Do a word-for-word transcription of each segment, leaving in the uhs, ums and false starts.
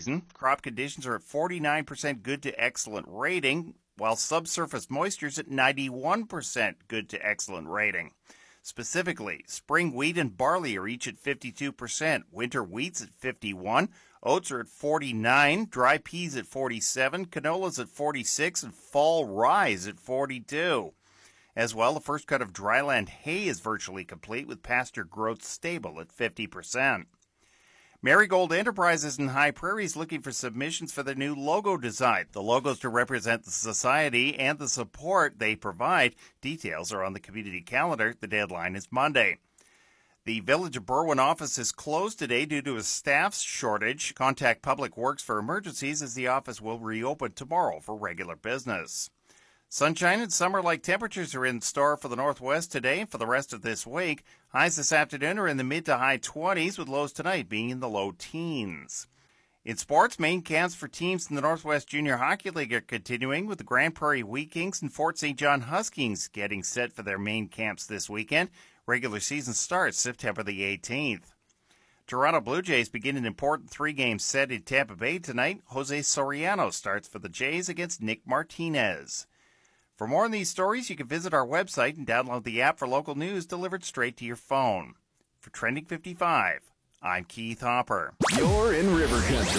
season. Crop conditions are at forty-nine percent good to excellent rating, while subsurface moisture is at ninety-one percent good to excellent rating. Specifically, spring wheat and barley are each at fifty-two percent, winter wheat's at fifty-one, oats are at forty-nine, dry peas at forty-seven, canola's at forty-six, and fall rye is at forty-two. As well, the first cut of dryland hay is virtually complete, with pasture growth stable at fifty percent. Marigold Enterprises in High Prairie is looking for submissions for their new logo design. The logo is to represent the society and the support they provide. Details are on the community calendar. The deadline is Monday. The Village of Berwyn office is closed today due to a staff shortage. Contact Public Works for emergencies, as the office will reopen tomorrow for regular business. Sunshine and summer-like temperatures are in store for the Northwest today and for the rest of this week. Highs this afternoon are in the mid to high twenties, with lows tonight being in the low teens. In sports, main camps for teams in the Northwest Junior Hockey League are continuing, with the Grand Prairie Wheat Kings and Fort Saint John Huskies getting set for their main camps this weekend. Regular season starts September the eighteenth. Toronto Blue Jays begin an important three-game set in Tampa Bay tonight. Jose Soriano starts for the Jays against Nick Martinez. For more on these stories, you can visit our website and download the app for local news delivered straight to your phone. For Trending fifty-five, I'm Keith Hopper. You're in River Country.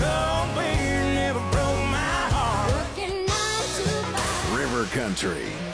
River Country.